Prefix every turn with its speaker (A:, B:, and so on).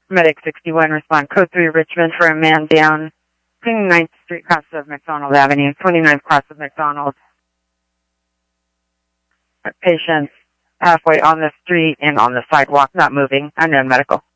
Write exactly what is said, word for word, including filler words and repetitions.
A: Medic sixty-one, respond code three Richmond for a man down twenty-ninth Street, cross of McDonald Avenue, twenty-ninth cross of McDonald. Patient halfway on the street and on the sidewalk, not moving. Unknown medical.